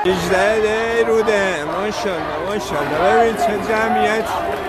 18 روده. ماشاءالله ببین چه جمعیت.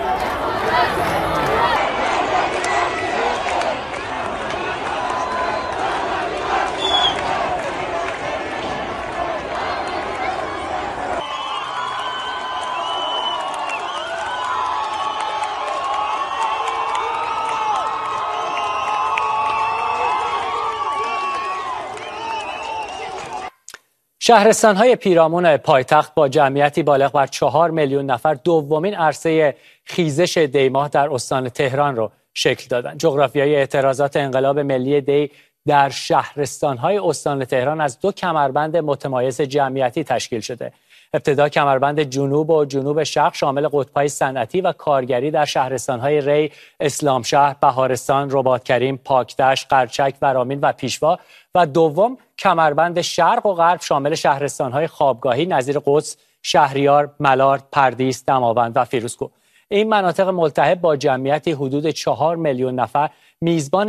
شهرستان‌های پیرامون پایتخت با جمعیتی بالغ بر 4 میلیون نفر دومین عرصه خیزش دی‌ماه در استان تهران را شکل دادند. جغرافیای اعتراضات انقلاب ملی دی در شهرستان‌های استان تهران از دو کمربند متمایز جمعیتی تشکیل شده. ابتدا کمربند جنوب و جنوب شرق شامل قطب‌های صنعتی و کارگری در شهرستان‌های ری، اسلامشهر، بهارستان، رباط‌کریم، پاکدشت، قرچک، ورامین و پیشوا و دوم کمربند شرق و غرب شامل شهرستان‌های خوابگاهی نظیر قدس، شهریار، ملارد، پردیس، دماوند و فیروزکوه. این مناطق ملتهب با جمعیتی حدود 4 میلیون نفر میزبان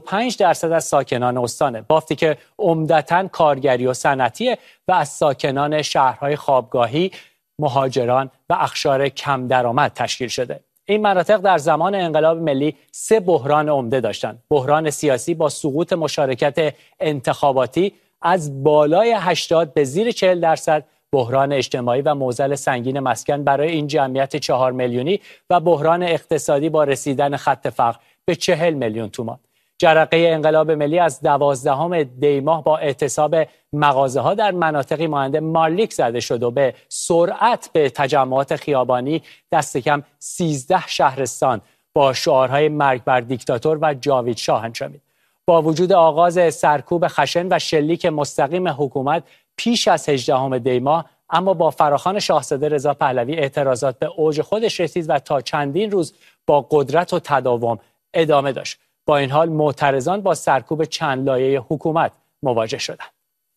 35% از ساکنان استانه، بافتی که عمدتاً کارگری و صنعتیه و از ساکنان شهرهای خوابگاهی، مهاجران و اقشار کم درآمد تشکیل شده. این مناطق در زمان انقلاب ملی 3 بحران عمده داشتند. بحران سیاسی با سقوط مشارکت انتخاباتی از بالای 80 به زیر 40%، بحران اجتماعی و معضل سنگین مسکن برای این جمعیت 4 میلیونی و بحران اقتصادی با رسیدن خط فقر به 40 میلیون تومان. جرقه انقلاب ملی از 12 دی‌ماه با اعتصاب مغازه‌ها در مناطقی مانند مارلیک زده شد و به سرعت به تجمعات خیابانی دست کم 13 شهرستان با شعارهای مرگ بر دیکتاتور و جاوید شاه انجامید. با وجود آغاز سرکوب خشن و شلیک مستقیم حکومت پیش از 18 دی‌ماه، اما با فراخوان شاهزاده رضا پهلوی اعتراضات به اوج خودش رسید و تا چندین روز با قدرت و تداوم ادامه داشت. با این حال معترضان با سرکوب چند لایه حکومت مواجه شدند.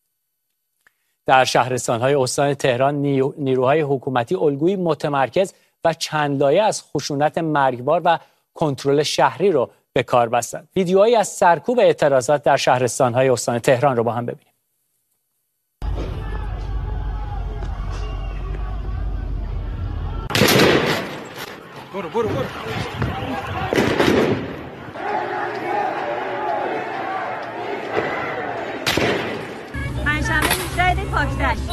در شهرستان‌های استان تهران نیروهای حکومتی الگویی متمرکز و چند لایه از خشونت مرگبار و کنترل شهری رو به کار بستند. ویدیوهایی از سرکوب اعتراضات در شهرستان‌های استان تهران رو با هم ببینیم. برو پنجشنبه 18 پاکدشت.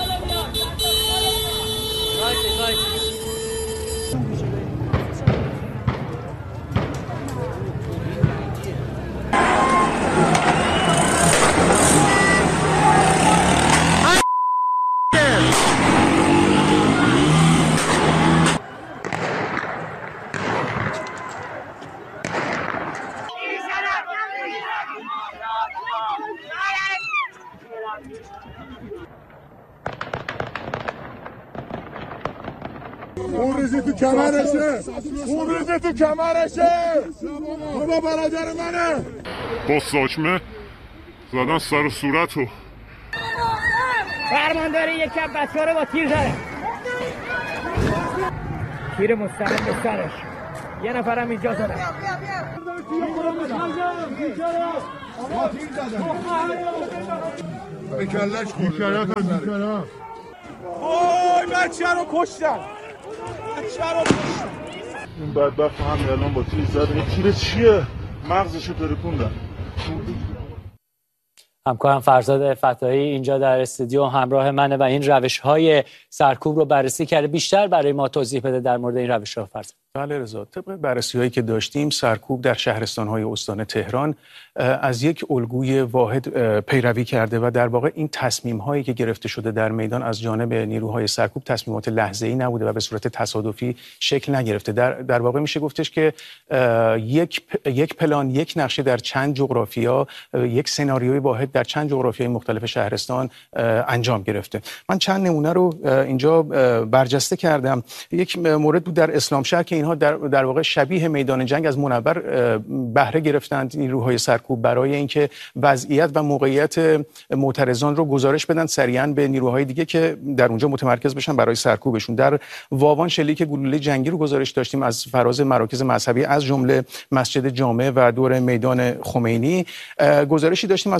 اون ریزی تو کمرشه بابا برادر منه. با ساچمه زدن سر و صورتو. فرمانداری یکی از بچه‌ها رو با تیر زده. تیر مستقیم به سرش. یه نفرم اینجا زده. به کلش خورده. وای بچه رو کشتن. این بدبخت همین الان با تیر زده. این تیر چیه؟ مغزشو ترکوندن. همکارم فرزاد فتاحی اینجا در استودیو همراه منه و این روش‌های سرکوب رو بررسی کرده. بیشتر برای ما توضیح بده در مورد این روش‌ها فرزاد. بله رضا، طبق بررسی‌هایی که داشتیم سرکوب در شهرستان‌های استان تهران از یک الگوی واحد پیروی کرده و در واقع این تصمیم‌هایی که گرفته شده در میدان از جانب نیروهای سرکوب تصمیمات لحظه‌ای نبوده و به صورت تصادفی شکل نگرفته. در واقع میشه گفتش که یک پلان، یک نقشه در چند جغرافیا، یک سناریوی واحد در چند جغرافیای مختلف شهرستان انجام گرفته. من چند نمونه رو اینجا برجسته کردم. یک مورد بود در اسلامشهر که اینها در واقع شبیه میدان جنگ از منور بهره گرفتند نیروهای سرکوب برای اینکه وضعیت و موقعیت معترضان رو گزارش بدن سریعا به نیروهای دیگه که در اونجا متمرکز بشن برای سرکوبشون. در واوان شلیک گلوله جنگی رو گزارش داشتیم از فراز مراکز مذهبی از جمله مسجد جامع و دور میدان خمینی. گزارشی داشتیم از حضور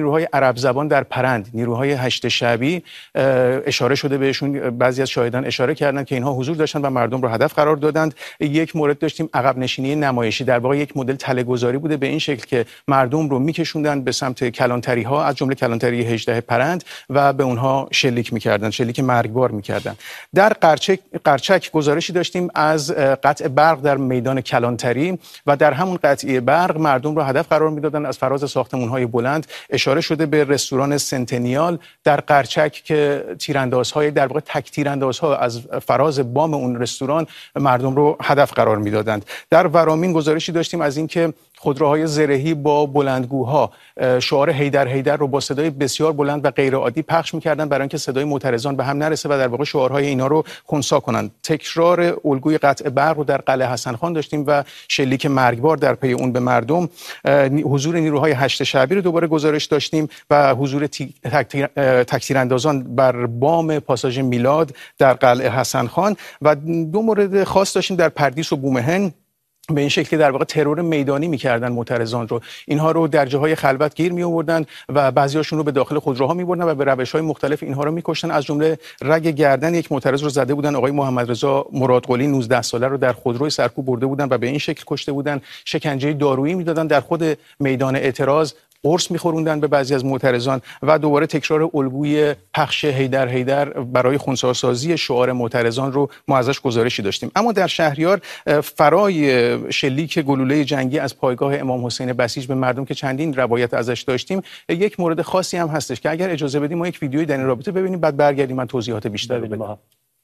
نیروهای عرب زبان در پرند، نیروهای هشت شعبی اشاره شده بهشون. بعضی از شاهدان اشاره کردند که اینها حضور داشتند و مردم رو هدف قرار دادند. یک مورد داشتیم عقب نشینی نمایشی، در واقع یک مدل تله‌گذاری بوده به این شکل که مردم رو میکشوندن به سمت کلانتری ها، از جمله کلانتری 18 پرند، و به اونها شلیک میکردن، شلیک مرگبار میکردن. در قرچک گزارشی داشتیم از قطع برق در میدان کلانتری و در همون قطعه برق مردم رو هدف قرار میدادن از فراز ساختمان‌های بلند. اشاره شده به رستوران سنتنیال در قرچک که تیراندازهای، در واقع تک تیراندازها از فراز بام اون رستوران مردم رو هدف قرار میدادند. در ورامین گزارشی داشتیم از اینکه خودروهای زرهی با بلندگوها شعار حیدر حیدر رو با صدای بسیار بلند و غیر عادی پخش می‌کردند برای اینکه صدای معترضان به هم نرسه و در واقع شعارهای اینا رو خنثی کنند. تکرار الگوی قطع برق رو در قلعه حسن خان داشتیم و شلیک مرگبار در پی اون به مردم. حضور نیروهای هشت شعبی رو دوباره گزارش داشتیم و حضور تکتیراندازان بر بام پاساژ میلاد در قلعه حسن خان. و دو مورد خاص داشتیم در پردیس و بومهن، به این شکل که در واقع ترور میدانی می‌کردن معترضان رو. اینها رو در جاهای خلوت گیر می‌آوردن و بعضی‌هاشون رو به داخل خودروها می‌بردن و به روش‌های مختلف اینها رو می‌کشتن. از جمله رگ گردن یک معترض رو زده بودن، آقای محمد رضا مرادقلی 19 ساله رو در خودروی سرکوب برده بودن و به این شکل کشته بودن. شکنجه دارویی می‌دادن در خود میدان اعتراض، قرص می‌خوروندن به بعضی از معترضان و دوباره تکرار الگوی پخش حیدر حیدر برای خنثی‌سازی شعار معترضان رو ما ازش گزارشی داشتیم. اما در شهریار فرای شلیک گلوله جنگی از پایگاه امام حسین بسیج به مردم که چندین روایت ازش داشتیم، یک مورد خاصی هم هستش که اگر اجازه بدیم ما یک ویدیویی در این رابطه ببینیم، بعد برگردیم من توضیحات بیشتر بدم.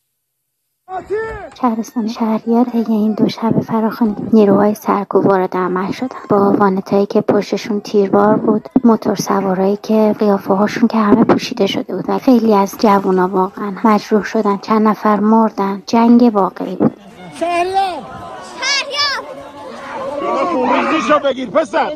شهرستان شهریار طی این دو شب فراخوان نیروهای سرکوب وارد عمل شدن با وانتایی که پشتشون تیربار بود، موتور سوارایی که قیافه هاشون که همه پوشیده شده بود و خیلی از جوونا واقعا مجروح شدن، چند نفر مردن. جنگ واقعی بود. شهریار خونریزیشو بگیر پسر.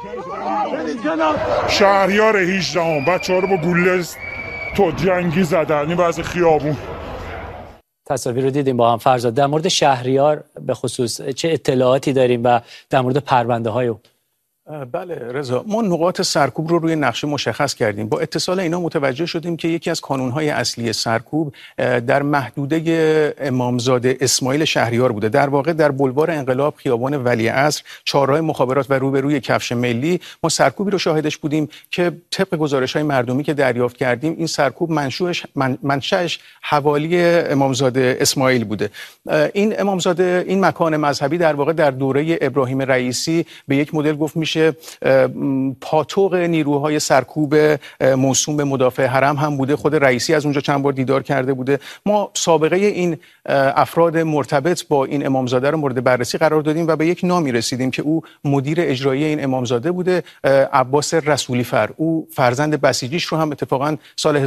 شهریار 18 بچه‌ها رو با گوله تو جنگی زدن این واسه خیابون. تصاویر رو دیدیم با هم. فرزاد، در مورد شهریار به خصوص چه اطلاعاتی داریم و در مورد پرونده های او؟ بله رضا، ما نقاط سرکوب رو روی نقشه مشخص کردیم. با اتصال اینا متوجه شدیم که یکی از کانونهای اصلی سرکوب در محدوده امامزاده اسماعیل شهریار بوده. در واقع در بلوار انقلاب، خیابان ولیعصر، چهارراه مخابرات و روبروی کفش ملی ما سرکوبی رو شاهدش بودیم که طبق گزارش‌های مردمی که دریافت کردیم این سرکوب منشأش حوالی امامزاده اسماعیل بوده. این امامزاده، این مکان مذهبی در واقع در دوره ابراهیم رئیسی به یک مدل گفت میشه پاتوق نیروهای سرکوب موسوم به مدافع حرم هم بوده. خود رئیسی از اونجا چند بار دیدار کرده بوده. ما سابقه این افراد مرتبط با این امامزاده رو مورد بررسی قرار دادیم و به یک نامی رسیدیم که او مدیر اجرایی این امامزاده بوده، عباس رسولی فر. او فرزند بسیجیش رو هم اتفاقا سال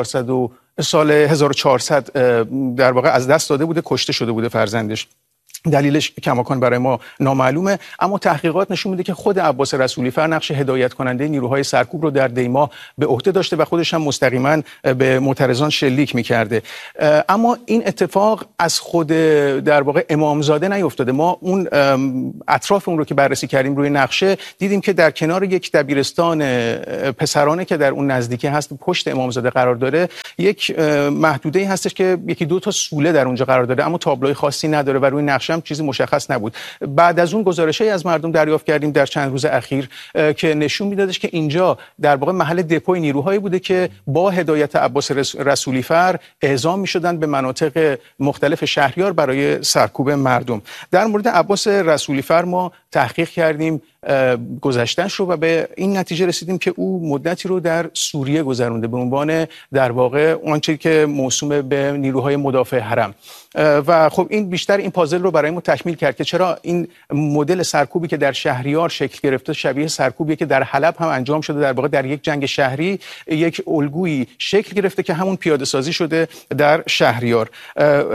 1400 در واقع از دست داده بوده، کشته شده بوده فرزندش. دلیلش کماکان برای ما نامعلومه، اما تحقیقات نشون میده که خود عباس رسولی فر نقش هدایت کننده نیروهای سرکوب رو در دیما به عهده داشته و خودش هم مستقیما به معترضان شلیک میکرده. اما این اتفاق از خود در واقع امامزاده نیفتاده. ما اون اطراف اون رو که بررسی کردیم روی نقشه دیدیم که در کنار یک دبیرستان پسرانه که در اون نزدیکی هست، پشت امامزاده قرار داره، یک محدوده‌ای هستش که یکی دو تا سوله در اونجا قرار داره، اما تابلوی خاصی نداره و روی نقشه چیزی مشخص نبود. بعد از اون گزارش‌های از مردم دریافت کردیم در چند روز اخیر که نشون میدادش که اینجا در واقع محل دپوی نیروهایی بوده که با هدایت عباس رسولی فر اعزام می‌شدند به مناطق مختلف شهریار برای سرکوب مردم. در مورد عباس رسولی فر ما تحقیق کردیم گذشته‌اش رو و به این نتیجه رسیدیم که او مدتی رو در سوریه گذرونده به عنوان در واقع آنچه که موسوم به نیروهای مدافع حرم. و خب این بیشتر این پازل رو برای ما تکمیل کرد که چرا این مدل سرکوبی که در شهریار شکل گرفته شبیه سرکوبی که در حلب هم انجام شده، در واقع در یک جنگ شهری یک الگویی شکل گرفته که همون پیاده سازی شده در شهریار.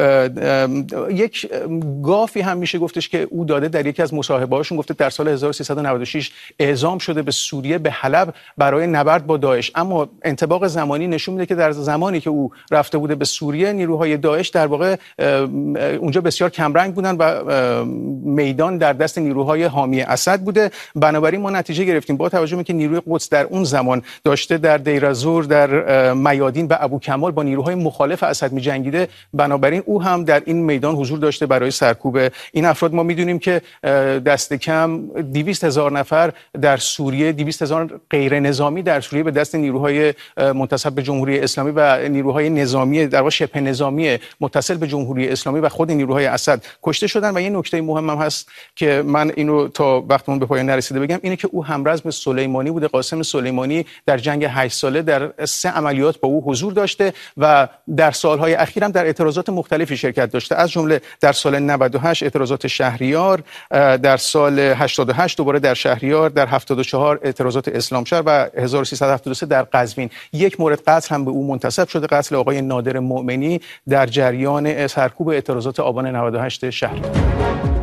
یک گافی هم میشه گفتش که او داده در یکی از مصاحبه‌هاشون، گفته در سال 1300 1396 اعزام شده به سوریه، به حلب برای نبرد با داعش. اما انطباق زمانی نشون میده که در زمانی که او رفته بوده به سوریه، نیروهای داعش در واقع اونجا بسیار کمرنگ بودن و میدان در دست نیروهای حامی اسد بوده. بنابراین ما نتیجه گرفتیم با توجه به اینکه نیروی قدس در اون زمان داشته در دیر الزور، در میادین و ابو کمال با نیروهای مخالف اسد می‌جنگیده، بنابراین او هم در این میدان حضور داشته برای سرکوب این افراد. ما میدونیم که دست کم 200,000 نفر در سوریه، 200,000 غیر نظامی در سوریه به دست نیروهای منتسب به جمهوری اسلامی و نیروهای نظامی در واقع شبه نظامی متصل به جمهوری اسلامی و خود نیروهای اسد کشته شدن. و یه نکته مهم هم هست که من اینو تا وقتمون به پایان نرسیده بگم، اینه که او همرزم سلیمانی بوده. قاسم سلیمانی در جنگ 8 ساله در 3 عملیات با او حضور داشته و در سالهای اخیر هم در اعتراضات مختلفی شرکت داشته، از جمله در سال 98 اعتراضات شهریار، در سال 88 دوباره در شهریار، در 74 اعتراضات اسلامشهر و 1373 در قزوین. یک مورد قتل هم به او منتسب شده، قتل آقای نادر مؤمنی در جریان سرکوب اعتراضات آبان 98 شهریار.